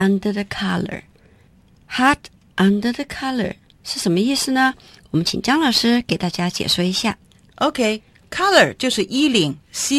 under the collar. Hot under the collar 是什么意思呢？我们请张老师给大家解说一下。 OK，collar 就是衣领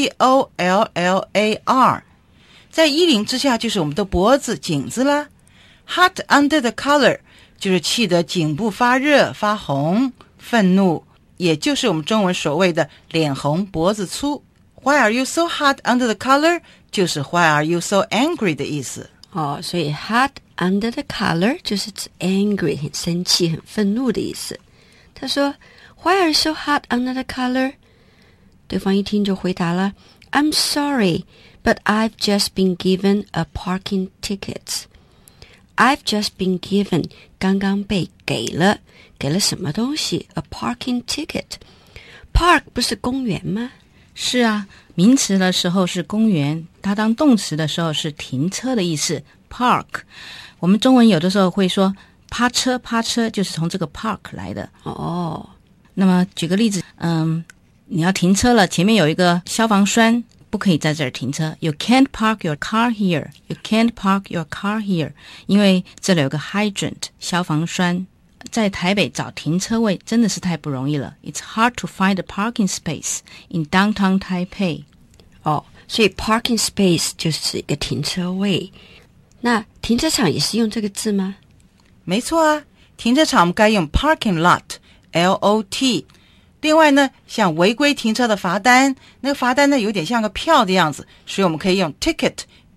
，C-O-L-L-A-R， 在衣领之下就是我们的脖子、颈子啦。Hot under the collar 就是气得颈部发热、发红、愤怒，也就是我们中文所谓的脸红脖子粗。Why are you so hot under the collar 就是 Why are you so angry 的意思。 所以 hot under the collar 就是指 angry 很生气、很愤怒的意思。他说 Why are you so hot under the collar？ 对方一听就回答了 I'm sorry, but I've just been given a parking ticket. I've just been given 刚刚被给了什么东西 A parking ticket. Park 不是公园吗？ 是啊，名词的时候是公园，它当动词的时候是停车的意思 Park。 我们中文有的时候会说趴车，就是从这个 park 来的。那么举个例子，你要停车了，前面有一个消防栓，不可以在这儿停车。 You can't park your car here. You can't park your car here. 因为这里有个 hydrant 消防栓。在台北找停车位真的是太不容易了。 It's hard to find a parking space in downtown Taipei. 所以 parking space 就是一个停车位。那停车场也是用这个字吗？ 没错啊，停车场我们该用 parking lot L-O-T。 另外呢，像违规停车的罚单，那个罚单呢有点像个票的样子，所以我们可以用 ticket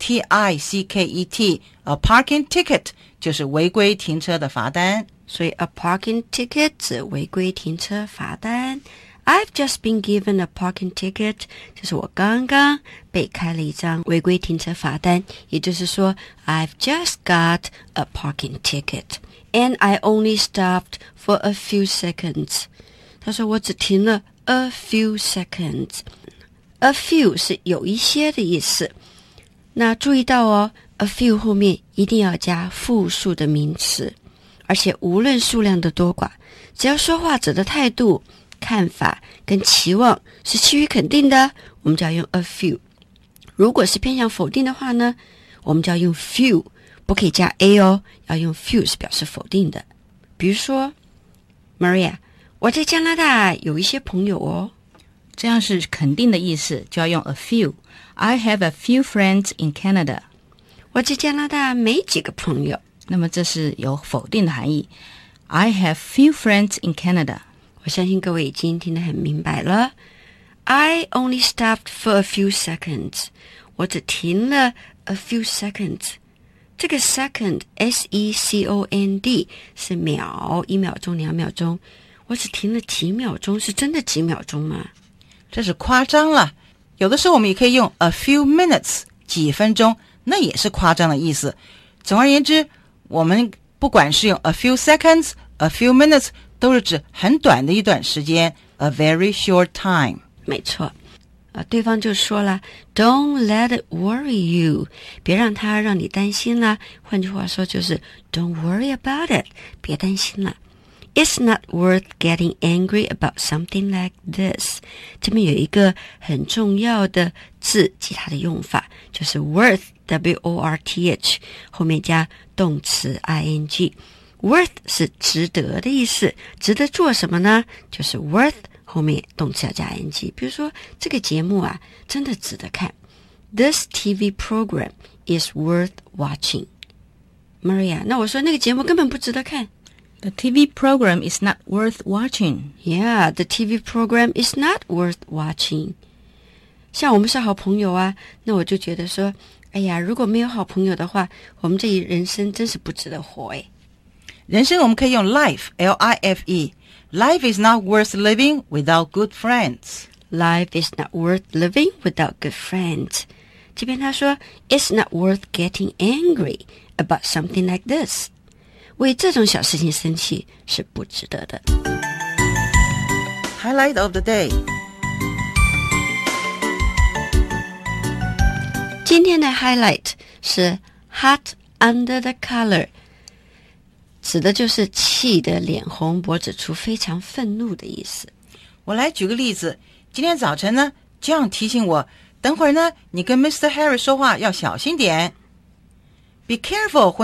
T-I-C-K-E-T。 A parking ticket 就是违规停车的罚单。 所以 a parking ticket 指违规停车罚单。 I've just been given a parking ticket 就是我刚刚被开了一张违规停车罚单，也就是说 I've just got a parking ticket and I only stopped for a few seconds. 他说我只停了 a few seconds. A few 是有一些的意思。那注意到a few 后面一定要加复数的名词，而且无论数量的多寡，只要说话者的态度、看法跟期望是趋于肯定的，我们就要用 a few。 如果是偏向否定的话呢，我们就要用 few， 不可以加 a 要用 few 是表示否定的。比如说 Maria， 我在加拿大有一些朋友这样是肯定的意思，就要用 a few。 I have a few friends in Canada. 我在加拿大没几个朋友。 那么这是有否定的含义。 I have few friends in Canada. 我相信各位已经听得很明白了。 I only stopped for a few seconds. 我只停了 a few seconds. 这个 second S-E-C-O-N-D 是秒，1秒钟2秒钟。我只停了几秒钟，是真的几秒钟吗？ 这是夸张了。有的时候我们也可以用 a few minutes 几分钟，那也是夸张的意思。总而言之，我们不管是用 a few seconds a few minutes 都是指很短的一段时间 a very short time。 没错。对方就说了 Don't let it worry you， 别让它让你担心啦。换句话说就是 Don't worry about it， 别担心了。It's not worth getting angry about something like this。 这边有一个很重要的字及它的用法，就是 worth W-O-R-T-H 后面加动词 ing。 worth 是值得的意思，值得做什么呢？就是 worth 后面动词要加 ing。 比如说这个节目真的值得看。 This TV program is worth watching。 Maria， 那我说那个节目根本不值得看。 The TV program is not worth watching. Yeah, the TV program is not worth watching. 像我们是好朋友那我就觉得说，哎呀，如果没有好朋友的话，我们这一人生真是不值得活人生我们可以用 life L-I-F-E。 Life is not worth living without good friends. Life is not worth living without good friends. 这边他说 It's not worth getting angry about something like this. 为这种小事情生气是不值得的。 Highlight of the day。 今天的 highlight 是 hot under the collar， 指的就是气得脸红脖子粗，非常愤怒的意思。 我来举个例子。今天早晨呢，John提醒我，等会儿呢，你跟 Mr. Harry 说话要小心点。 Be careful when